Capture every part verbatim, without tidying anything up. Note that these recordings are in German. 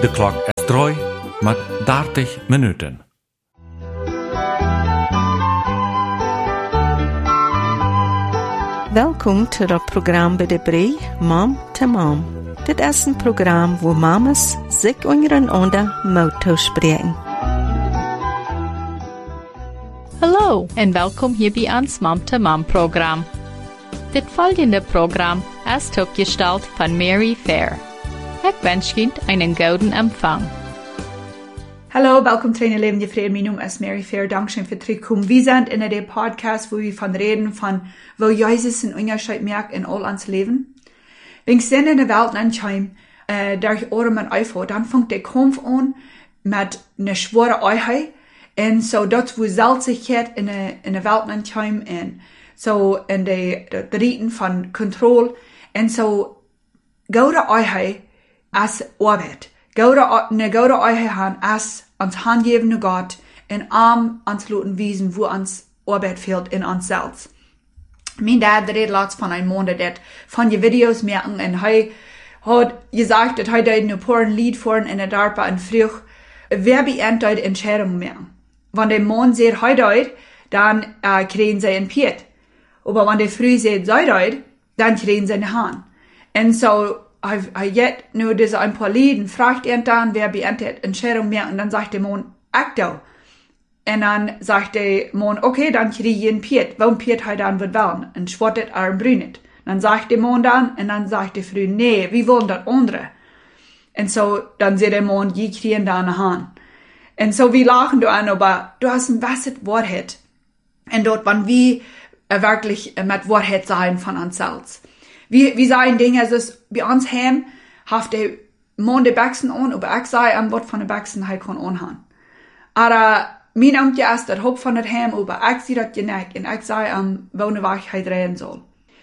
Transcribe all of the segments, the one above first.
De klok is drie met dertig minuten. Welkom to het programma bij de Bree, Mom to Mom. Dit is een programma waar mamas zich ondereinander mouth spreken. Hallo en welkom hier bij ons Mom to Mom program. Dit volgende program ist opgesteld van Mary Fair. Ik wens je einen gouden Empfang. Hallo, welkom zu einer Leben je Frieden. Mein Name ist Mary Fair. Dankeschön für Trick-Kum. Wir sind in der Podcast, wo wir von reden, von wo Jesus einen Unterschied merkt in all uns Leben. Wenn ich in der Welt ankomme, äh, durch Ohren und Eifel, dann fängt der Kampf an mit einer schweren Einheit. Und so dort, wo Salzigkeit in der, in der Welt ankommt, und so in der, der Dritten von Kontrolle. Und so, gute Einheit als Arbeit. Gode, eine gute Einheit haben als uns handgebende Gott und arm uns lassen wiesen, wo uns Arbeit fehlt in uns selbst. Mein Dad redet lots von einem Mann, der von die Videos merken, und er hat gesagt, dass er ein paar Lied vorn in der Darpa und früh, wer beendet Entscheidungen merken. Wenn der Mann sagt, heute, dann äh, kriegen sie ein Piet. Aber wenn der früh sagt, sei dann kriegen sie eine Hand. Und so, ich jetzt nur diese ein paar Lieden, fragt er dann, wer beendet Entscheidungen merken, und dann sagt der Mann, Akto. Und dann sagt der Mann, okay, dann kriege ich einen Piet. Warum Piet er dann wird werden? Und schwattet er brünet. Dann sagt der Mann dann, und dann sagt der Früh, nee, wir wollen das andere. Und so, dann sagt der Mann, die kriegen da eine Hand. Und so, wir lachen da an, aber du hast ein wasses Wahrheit. Und dort, wenn wir äh, wirklich äh, mit Wahrheit sein von uns selbst. Wir, wir sagen Dinge, also bei uns heim, haft der Mann die Baxen an, aber ich sage, am Wort von der Baxen, halt kann anhaben. Aber, mein Amt ja ist, das Haupt von der Heim, aber ich sehe das nicht, und ich sage, am Wohnen, was ich halt reden soll.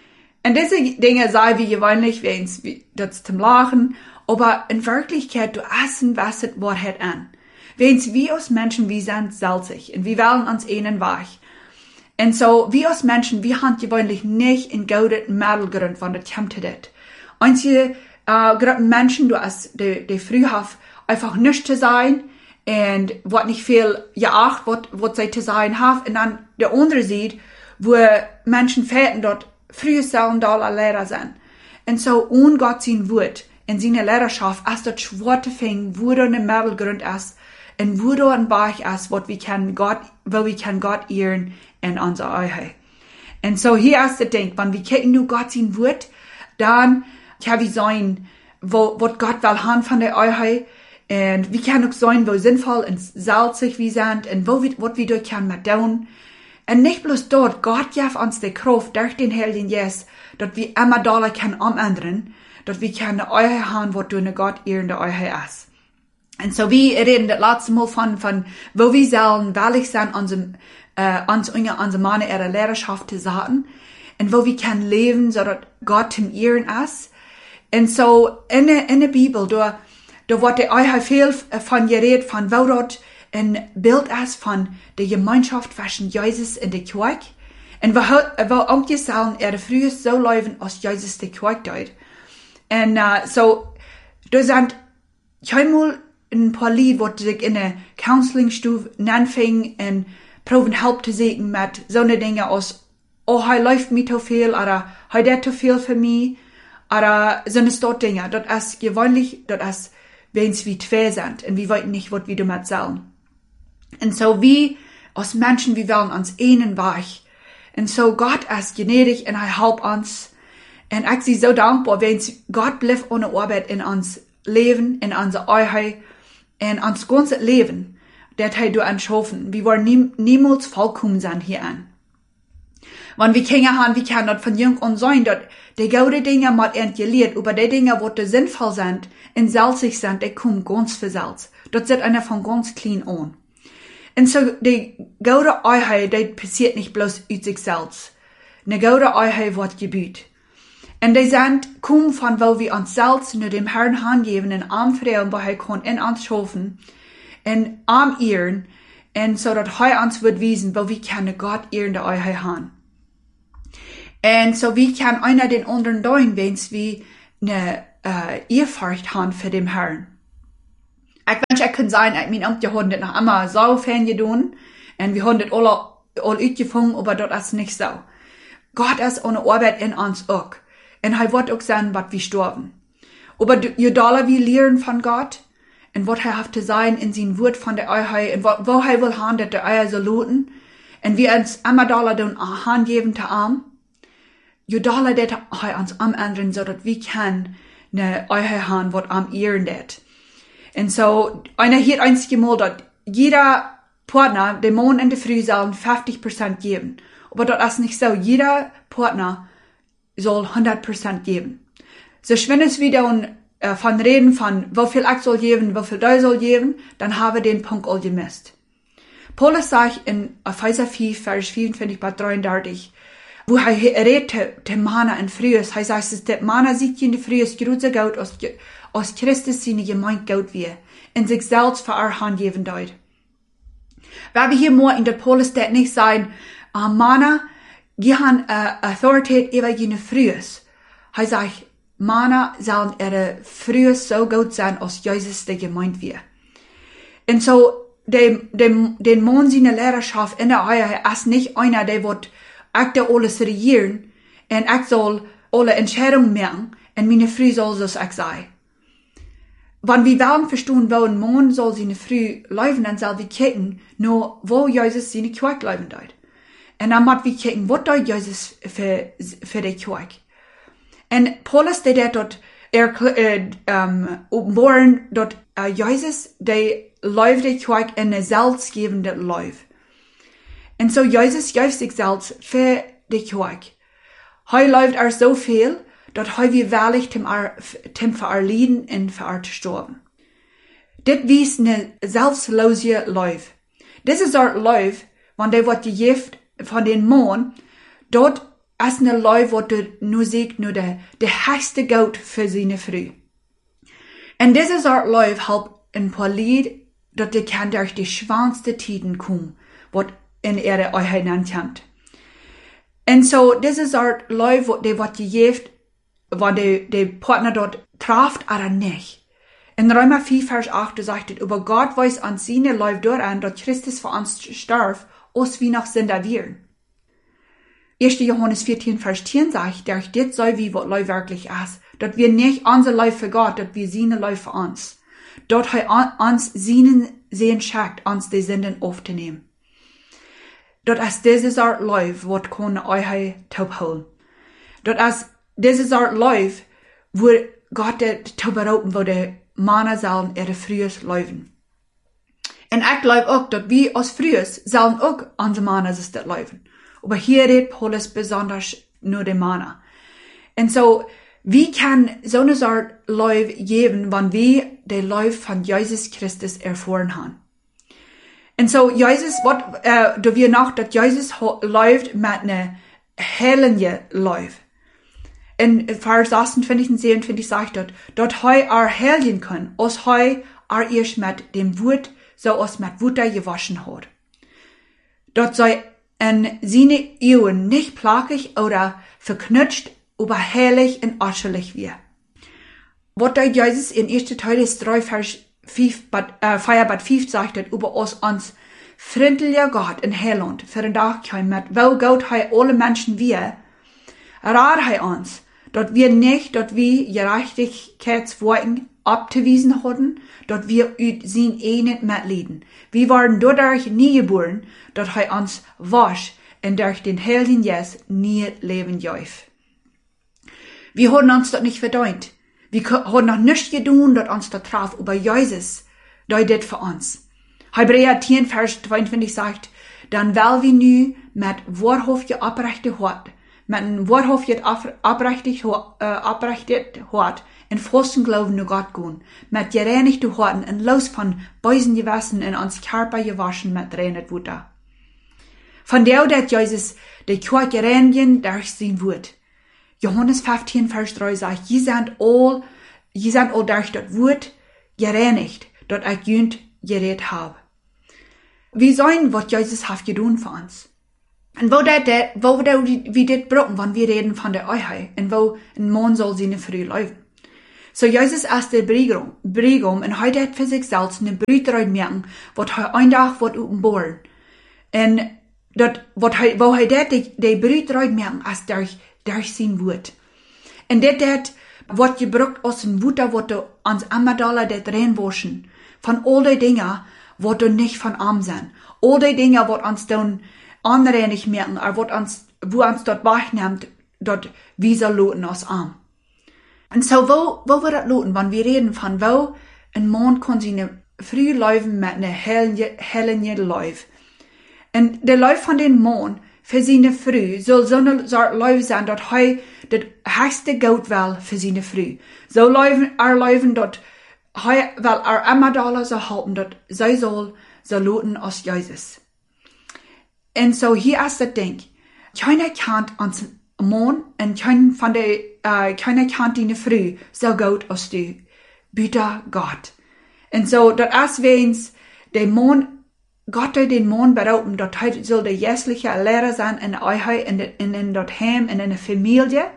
Und diese Dinge sagen wir gewöhnlich, wenn es das zum Lachen, aber in Wirklichkeit, du essen, was das Wort hat an. Wenn wir als Menschen, wir sind salzig, und wir wollen uns einen weich. Und so, wir als Menschen, wir haben gewöhnlich nicht in guten Mittelgrund, wenn das temptet ist. Einzige, äh, gerade Menschen, du hast, die, die früh haben, einfach nicht zu sein, und was nicht viel geacht, was, was sie zu sein haben, und dann der andere sieht, wo Menschen fährten dort, früh sollen da Lehrer sein. Und so, ohne Gott sein Wort, in seiner Lehrerschaft, als das schwarte Fing, wo da eine Mittelgrund ist, und wo da ein Bach ist, wo wir kann Gott, wo wir kann Gott ehren, in unserer Einheit. Und so hier ist das Ding, wenn wir kicken nur Gott sein Wort, dann kann wir sein, wo, wo Gott will haben von der Einheit, und wir können auch sein, wo sinnvoll und salzig wir sind, und wo wir, was wir dort können mit tun. Und nicht bloß dort, Gott gibt uns die Kraft durch den Heiligen Geist, dass wir immer da können umändern, dass wir eine Einheit haben, was durch eine Gott ehrende Einheit ist. Und so wir reden das letzte Mal von, von, wo wir sollen, wellig sind, unserem, äh, uns, unsere Mann ihre Lehrerschaft zu sagen, und wo wir können leben, so dass Gott zum Ehren ist. Und so, in der, in der Bibel, da, da wird die Einheit viel von geredet, von wo dort ein Bild ist von der Gemeinschaft zwischen Jesus und der Kirche. Und wo, wo manche sagen, er früher so leben, als Jesus die Kirche tut. Und, uh, so, da sind, keinmal ein paar Lied, wo sich in der Counseling-Stufe anfingen und proben Hilfe zu suchen mit so eine Dinge aus, oh, er läuft mir zu viel, oder er hat zu viel für mich, oder so eine Stott Dinge. Das ist gewöhnlich, das ist, wenn es wie zwei sind, und wir wissen nicht, was wir damit sagen. Und so, wir, als Menschen, wir wollen uns einen weich. Und so, Gott ist gnädig, und er hilft uns. Und ich bin so dankbar, wenn Gott bleibt ohne Arbeit in uns Leben, in unserer Einheit, in uns ganzes Leben, der Teil du anschaffen. Wir wollen nie, niemals vollkommen sein hier an. Wenn wir Kinder haben, wir können dort von jung an sein, dort die gute Dinge mal entgelehrt, aber die Dinge, die sinnvoll sind und salzig sind, die kommen ganz für Salz. Dort sind einer von ganz clean an. Und so, die gute Einheit, die passiert nicht bloß aus sich selbst. Eine gute Einheit wird gebüht. Und die sind, kommen von wo wir uns selbst nur dem Herrn hingeben, in arm Frauen, wo er kann in uns schaffen, in arm ehren, und so, dass er uns wird wiesen, wo wir keine Gott ehrende Einheit haben. Und so, wie kann einer den anderen tun, wenn wir eine äh, Ehrfurcht haben für den Herrn. Ich wünsche, ich kann sein, ich mein Amte haben das noch immer so fern getan, und wir haben das alle, alle uitgefangen, aber das ist nicht so. Gott ist ohne Arbeit in uns auch. Und er wird auch sein, was wir sterben. Aber je doller wir lernen von Gott, und was er hat zu sein in sein Wort von der Eiheit, und wo, wo er will haben, dass der Eier so luten, und wir uns immer doller dann Hand geben zu ihm, je doller das er uns umändern, so dass wir können eine Eier haben, was am ehren das. Und so, einer hier einzige Mal, dass jeder Partner, der Mann in der Früh soll fünfzig Prozent geben. Aber das ist nicht so. Jeder Partner soll hundert Prozent geben. So, wenn es wieder äh, von reden von, wie viel ich soll geben, wie viel du soll geben, dann habe ich den Punkt all gemisst. Paulus sagt in Epheser vier, Vers vierundzwanzig bis dreiunddreißig, wo er redet, der Mana in Frühes, er sagt, dass der Mana sieht in der Frühes größer Gott, als, als Christus seine Gemeinde Gott wie, in sich selbst für er Hand geben deut. Weil wir hier mal in der Paulus das nicht sagen, uh, Mana, die haben uh, Autorität über jene Frühes. Er sagt, Mana sollen ihre Frühes so gut sein, als Jesus der Gemeinde wie. Und so, dem, dem, den Mann seine Lehrerschaft in der Eier ist nicht einer, der wird ich da alles regieren, und ich soll alle Entscheidungen machen, und meine Früh soll das ich sein. Wenn wir wollen verstehen, wo ein Mann soll seine Früh leben, dann soll wir kicken, nur wo Jesus seine Kirche leben dort. Und dann müssen wir kicken, was dort Jesus für, für die Kirche. Und Paulus, der der dort, er, äh, ähm, offenbaren, dort, äh, Jesus, der läuft die Kirche in eine selbstgebende Läufe. Und so Jesus gibt sich selbst für die Kirche. Heu läuft er so viel, dass heu wir wahrlich dem für er Lieden und für er sterben. Das wies eine selbstlose Läufe. Das ist ein Läufe, wenn der wird gegift von den Mann, dort ist eine Läufe, wo du nur siehst, nur der, der höchste Gott für seine Früh. Und das ist ein Läufe, halt ein paar Lied, dort die kann durch die schwanste Tiden kommen, was in ihre Eiheit nannt. Und so, das ist ein Läufe, wo der wird gegift, wenn der, der Partner dort trifft oder nicht. In Römer vier, Vers acht sagt es, über Gott weiß an seine Läufe durch an, dass Christus für uns starb, als wir noch Sünder wären. erster Johannes vierzehn, Vers zehn sagt, dass das soll wie was Läufe wirklich ist, dass wir nicht unsere Läufe für Gott, dass wir seine Läufe für uns. Dort er uns seinen Sehen schickt, uns die Sünden aufzunehmen. Dort ist dieses Art Läufe, was kann euch taubholen. Dort ist dieses Art Läufe, wo Gott der tauberopen, wo der Männer sollen ihre Frühes laufen. Und ich glaube auch, dass wir als Frühes sollen auch unsere Männer das laufen. Aber hier redet Paulus besonders nur die Männer. Und so, wie kann so eine Art Läufe geben, wenn wir den Läufe von Jesus Christus erfahren haben? Und so, Jesus, was, äh, da wir noch, dass Jesus läuft mit einer heiligen Läufe. In Vers achtundzwanzig und siebenundzwanzig sagt dort, dort heu er heiligen können, als heu er erst mit dem Wort, so als mit Wutter gewaschen hat. Dort soll in seine Ehren nicht plagig oder verknutscht, aber heilig und aschelig wir. Was dort Jesus in erster Teil drei Vers fünf, äh, vier bis fünf sagt, über uns uns freundlicher Gott in Heiland, für den Tag kommen mit, wo Gott hei alle Menschen wir, rat hei uns, dort wir nicht, dort wir Gerechtigkeitsworten abzuwiesen hatten, dort wir ut sein einen mitleiden. Wir waren dadurch nie geboren, dort hei uns wasch und durch den Heiligen Jesus nie leben jäuf. Wir haben uns dort nicht verdient. Wir haben noch nichts getan, dort uns dort traf, aber Jesus, der das für uns. Hebräer zehn, Vers zweiundzwanzig sagt, dann weil wir nu mit wahrhaftig abrechtet hat, mit einem wahrhaftig abrechtet, äh, abrechtet hat, in festen Glauben nur Gott gehen, mit gereinigten Horten und los von bösen Gewissen in uns Körper gewaschen mit reines Wasser. Von der, der Jesus die Kirche reinigen durch sein Wort. Johannes fünfzehn, Vers drei sagt, je sind all, je sind all durch das Wort gereinigt, dort ich jünd geredet habe. Wir sollen, was Jesus hat getan für uns. Und wo der, der, wo der, wie das brauchen, wenn wir reden von der Eiheit, und wo ein Mann soll seine Früh laufen. So Jesus ist der Briegum, Briegum und heute hat für sich selbst eine Brüderheit merken, was er ein Tag wird uppenbohren. Und dat, wat er, wo er dat, die, die Brüderheit merken, als durch, durch sein Wort. Und dat, dat, wat gebraucht aus dem Wutter, wat du ans Amadala dat reinwaschen, von all die Dinge, wat du nicht von arm sind. All die Dinge, wat uns dann andere nicht merken, aber wat uns, wo uns dort wahrnimmt, dort wie soll loten aus arm. Und so, wo, wo wird das loten, wenn wir reden von, wo ein Mond kann sie eine früh laufen mit einer hellen, hellen Lauf. Und der Lauf von den Mond für seine Früh soll so eine Art Lauf sein, dass er das höchste Geld will für seine Früh. So laufen, er laufen dort, weil er immer da so halten, dass sie soll so loten aus Jesus. Und so hier ist das Ding. Keiner kann ans Mond und keiner von der, uh, keiner kann die Früh so gut als du. Bitte Gott. Und so, das ist wenigstens der Mond, Gott hat den Mond berauben, dort soll der jährliche Lehrer sein in euch, in, in, in dort Heim, in einer Familie.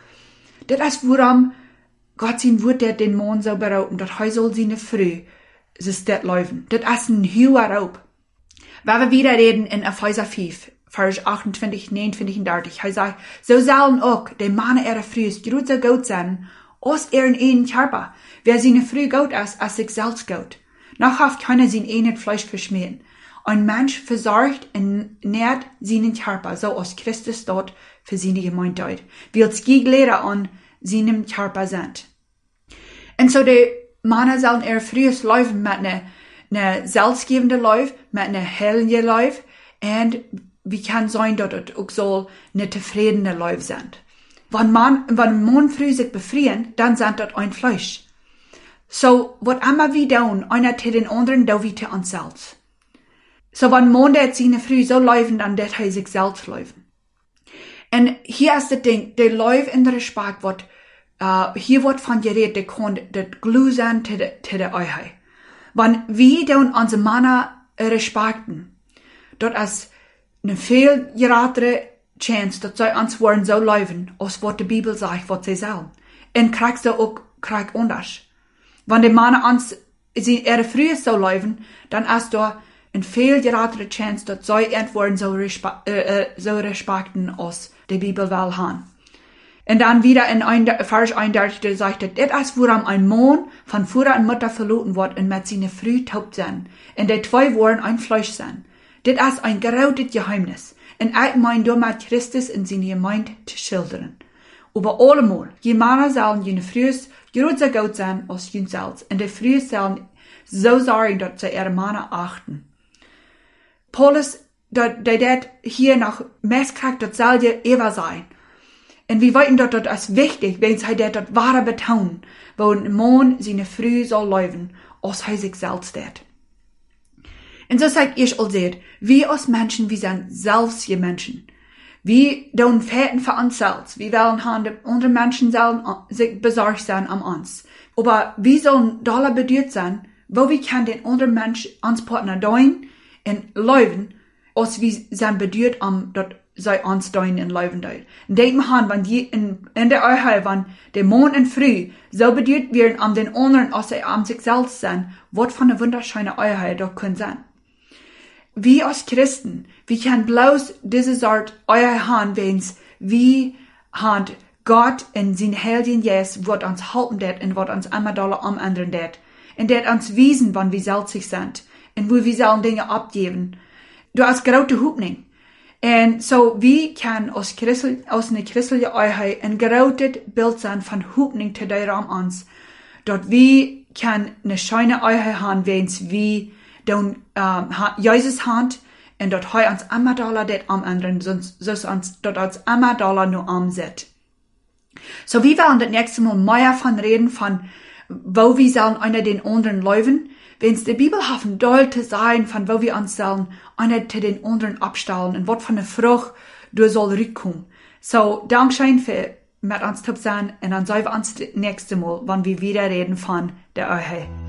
Das ist, worum Gott sein Wort, der den Mond so berauben, dort soll seine Früh, sich das laufen. Das ist ein hoher Raub. Wenn wir wieder reden in Epheser fünf, Vers achtundzwanzig, neunundzwanzig und dreißig, er sagt, so sollen auch die Männer ihrer Früh gut so gut sein, aus ihren einen Körper, wer seine Früh gut ist, als sich selbst gut. Nachher kann er sein einen Fleisch verschmähen. Ein Mensch versorgt und nährt seinen Körper, so als Christus dort für seine Gemeinde, wie als Gieglehrer an seinem Körper sind. Und so die Männer sollen ihr frühes laufen mit einer, einer selbstgebenden Lauf, mit einer hellen Lauf, und wie kann sein, dass es auch so eine zufriedene Lauf sind. Wenn man, wenn man früh sich befrieren, dann sind das ein Fleisch. So, was immer wir tun, einer zu den anderen, da wie zu uns selbst. So, wenn man das seine Früh so laufen, dann das er sich selbst laufen. Und hier ist das Ding, der Lauf in der Respekt wird, uh, hier wird von geredet, der kann das Glue sein zu der, zu der Euchheit. Wenn wir dann unsere Männer respekten, dort ist eine viel geratere Chance, dass sie uns wollen so laufen, als was die Bibel sagt, was sie sollen. Und kriegst du auch, krieg anders. Wenn die Männer uns, sie ihre Früh so laufen, dann ist da eine viel geratere Chance, dass sie entweder so, respe äh, so respekten, als die Bibel will haben. Und dann wieder in ein, Vers einunddreißig sagt er, das ist, woran ein Mann von Vater und Mutter verloren wird und mit seiner Früh taubt sein. Und die zwei wollen ein Fleisch sein. Das ist ein gerautet Geheimnis. Und ich meine, du mit Christus in seine Gemeinde zu schildern. Aber allemal, die Männer sollen jene Frühs größer gut sein als jene selbst. Und die Frühs sollen so sorgen, dass sie ihre Männer achten. Paulus, der das hier nach Mess kriegt, das soll ja Eva sein. Und wir weiten dort, das ist wichtig, wenn sie das dort wahre betonen, wo ein Mann seine Früh soll laufen, als er sich selbst tut. Und so sagt ich all seht, wir als Menschen, wir sind selbst die Menschen. Wir tun Fäten für uns selbst. Wir wollen haben, andere Menschen sollen sich besorgt sein an uns. Aber wir sollen doller bedürft sein, wo wir können den anderen Menschen, uns Partner tun und laufen, als wir sind bedürft am, dort sei uns tun und laufen tun. Und denkt mal an, wenn die in, in der Euchel, wenn der Mond und Früh so bedürft werden an den anderen, als sie an sich selbst sind, was von einer wunderschönen Euchel doch können sein. Wir als Christen, wir können bloß diese Art euer Hand, wenn's wie Hand Gott in sein Heiligen Jesus, wird uns halten det und wird uns immer doller umändern det. Und det uns wiesen, wann wir salzig sind. Und wo wir sollen Dinge abgeben. Du hast große Hoffnung. Und so, wie kann aus Christel, aus einer christlichen Euheit ein großes Bild sein von Hoffnung zu der Raum uns. Dort wie kann eine schöne Euheit haben, wenn's wie dann ähm, Jesus Hand und dort heu uns immer Dollar det am anderen, sonst sonst uns dort uns immer Dollar nur am set. So wie wollen das nächste Mal mehr von reden von wo wir sollen einer den anderen laufen, wenn es die Bibel haben sollte sein von wo wir uns sollen einer zu den anderen abstellen und was von der Frucht du soll rückkommen. So Dankeschön für mit uns zu sein und dann sehen wir uns das nächste Mal, wenn wir wieder reden von der Euche.